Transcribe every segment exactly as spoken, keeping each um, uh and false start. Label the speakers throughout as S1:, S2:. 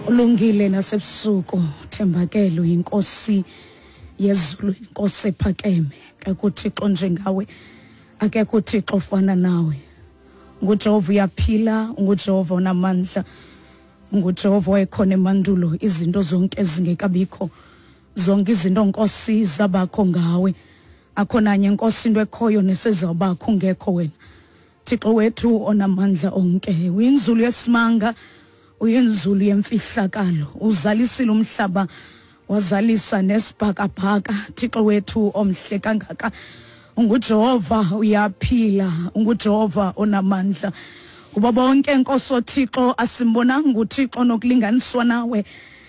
S1: Ulungile nasebusuku Thembakelo inkosi yezulu inkosi ephakeme akuthixo njengawe akekho uthixo ofana nawe nguJehova uyaphila nguJehova onamandla nguJehova ekhona emandulo izinto zonke ezingekabikho zonke izinto nkosi zabakho ngawe akhonanye inkosi into ekhoyo nesezawubakho ngekho wena Thixo wethu onamandla onke uyinzulu yesimanga uyinzulu yemfihlakalo uzalisile umhlaba wazalisa nesibhakabhaka Thixo wethu omhle kangaka unguJehova uyaphila unguJehova onamandla kuba bonke inkosi oThixo asimbonanga uThixo nokulinganiswa nawe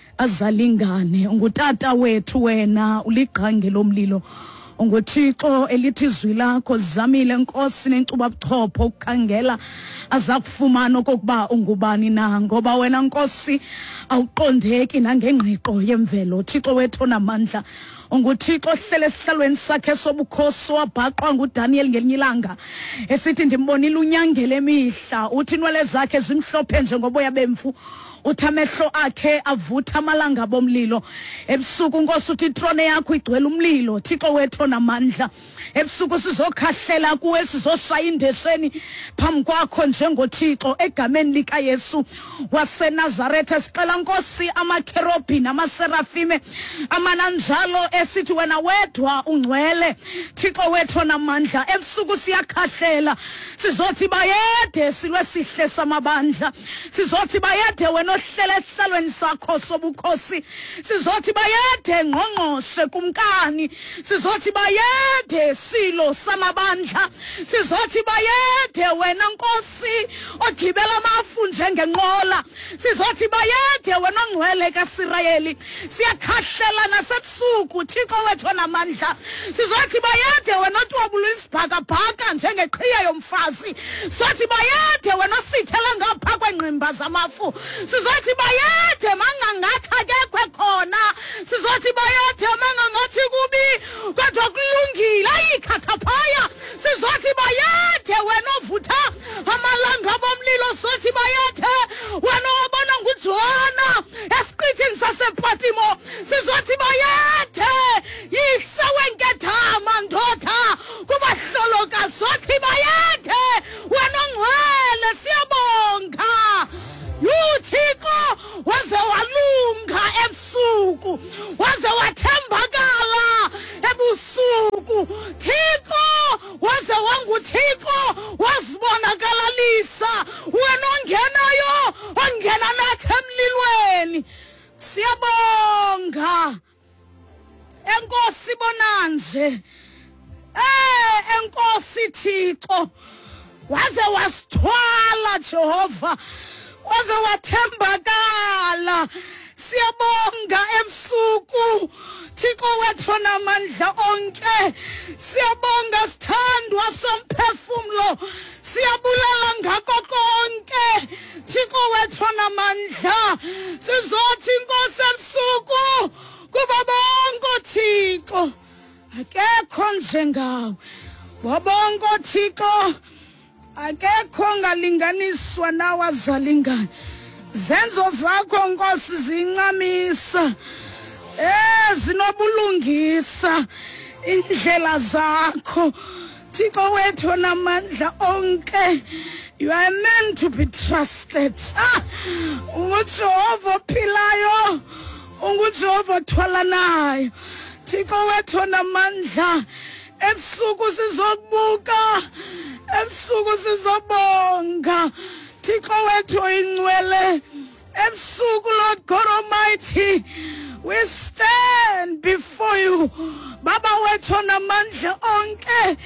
S1: azalingane ungutata wethu wena uligqange lomlilo unguThixo elithi izwi lakho zamile inkosi nencuba buchopho ukukhangela azakufumana okokuba ungubani na ngoba wena inkosi awuqondeki nangengqiqo yemvelo Thixo wethu onamandla unguThixo ohlele esihlalweni sakhe sobukhosi wabhaqwa nguDaniel ngelinyilanga esithi ndimbonile unyangele emihla uthi inwele zakhe zimhlophe njengoboya bemfu uthi amehlo akhe avutha amalanga bomlilo ebusuku inkosi uthi itrone yakho igcwele umlilo Thixo wethu onamandla ebusuku sizokhahlela kuwe sizoshaya indesheni phambi kwakho njengoThixo egameni lika Yesu waseNazaretha sicela inkosi amakherobi namaserafime amananjalo esithi wena wedwa ungcwele Thixo wethu onamandla ebusuku siyakhahlela sizothi bayede silwe sihle samabandla sizothi bayede wena ohlele esihlalweni sakho sobukhosi sizothi bayede ngqongqoshe kumkani sizothi bayede silo samabandla sizothi bayede wena nkosi ogibela amafu njengenqola sizothi bayede wena ongcwele kaSirayeli siyakhahlela nasebusuku Thixo wethu onamandla sizothi bayede wena otwabula isibhakabhaka njengeqhiya yomfazi sizothi bayede wena osithela ngapha kwengqimba zamafu sizothi bayede mangangathi akekho khona sizothi bayede mangangathi kubi kodwa kulungile ayikhathaphaya sizothi bayede wena ovutha amalanga bomlilo sizothi bayede wena obona nguJona esiqithini sasePatimo sizothi bayede yise wenkethama ndoda kubahloloka sizothi bayede wena ongcwele siyabonga uThixo waze walunga ebusuku waze wathembakala ebusuku Thixo waze wanguThixo wazibonakalalisa wena ongenayo ongena nathi emlilweni siyabonga enkosi bonanje eh enkosi Thixo waze wasithwala Jehova waze wathembakala siyabonga ebusuku Thixo wethu onamandla onke siyabonga sithandwa somphefumulo siyabulala ngako konke Thixo wethu onamandla sizothi inkosi ebusuku kuba bonke Thixo akekho njengawe wabonke Thixo akekho ngalinganiswa nawe azalingana zenzo zakho nkosi zincamisa eh zinobulungisa indlela zakho Thixo wethu onamandla onke you are meant to be trusted ah unguJehova ophilayo unguJehova othwalanayo Thixo wethu onamandla ebusuku sizokubuka ebusuku sizobonga Thixo wethu oyingcwele ebusuku Lord God Almighty we stand before you Baba wethu onamandla onke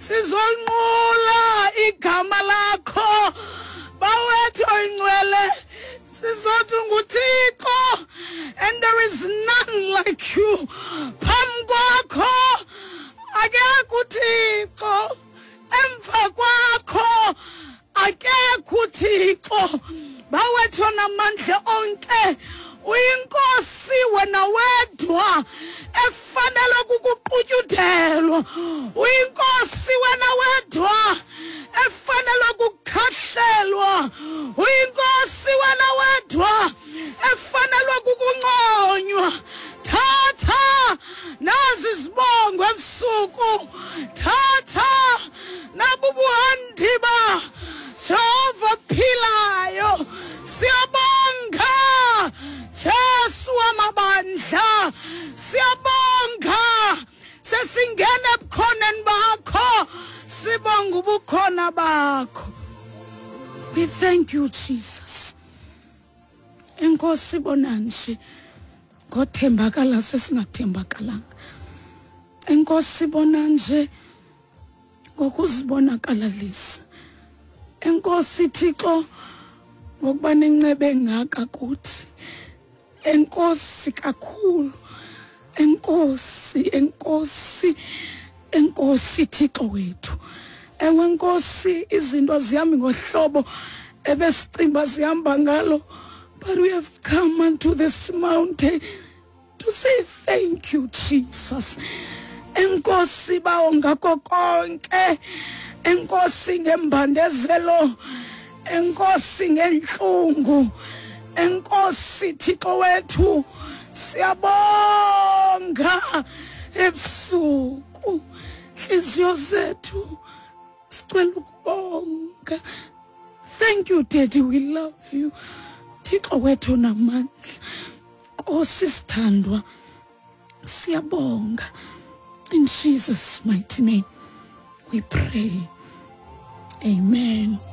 S1: sizonqula igama lakho bawethu oyingcwele sizothi nguThixo and there is none like you phambi kwakho akekho uThixo emva kwakho akekho uThixo bawethu onamandla onke uyinkosi wena wedwa efanele ukuqutyudelwa uyinkosi wena wedwa efanele ukukhahlelwa uyinkosi wena wedwa efana singena ebukhoneni bakho sibonga ubukhona bakho. We thank you, Jesus. Enkosi bona nje ngothembakala sesingathembakalanga. Enkosi bona nje ngokuzibonakalalisa. Enkosi Thixo ngokuba nencebe engaka kuthi. Enkosi kakhulu. Enkosi, enkosi, enkosi Thixo wethu. Ewe Nkosi, izinto zihamba ngohlobo ebesicimba zihamba ngalo. But we have come unto this mountain to say thank you, Jesus. Enkosi baonga konke. Enkosi ngembandezelo. Enkosi ngenhlungu. Enkosi Thixo wethu. Siyabonga ebusuku. Hliziyo zethu sicela ukubonga. Thank you, Daddy. We love you. Thixo wethu namandla. Nkosi sithandwa. Siyabonga. In Jesus' mighty name we pray. Amen.